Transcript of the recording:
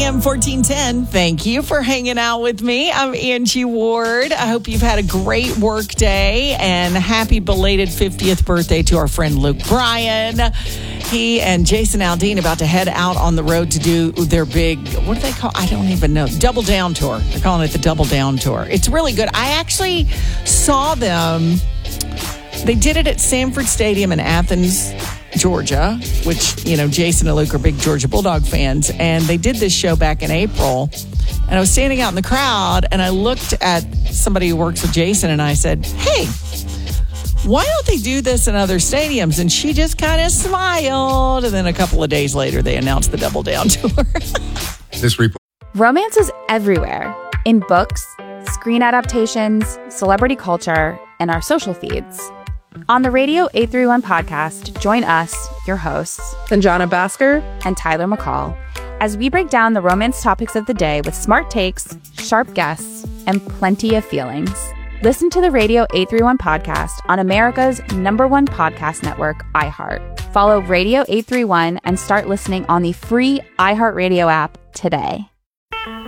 AM 1410. Thank you for hanging out with me. I'm Angie Ward. I hope you've had a great work day and happy belated 50th birthday to our friend Luke Bryan. He and Jason Aldean about to head out on the road to do their big, what do they call? I don't even know. Double Down Tour. They're calling it the Double Down Tour. It's really good. I actually saw them. They did it at Sanford Stadium in Athens, Georgia, which, you know, Jason and Luke are big Georgia Bulldog fans. And they did this show back in April. And I was standing out in the crowd and I looked at somebody who works with Jason and I said, hey, why don't they do this in other stadiums? And she just kind of smiled. And then a couple of days later, they announced the Double Down Tour. Romance is everywhere. In books, screen adaptations, celebrity culture, and our social feeds. On the Radio 831 podcast, join us, your hosts, Sanjana Bhaskar and Tyler McCall, as we break down the romance topics of the day with smart takes, sharp guests, and plenty of feelings. Listen to the Radio 831 podcast on America's #1 podcast network, iHeart. Follow Radio 831 and start listening on the free iHeartRadio app today.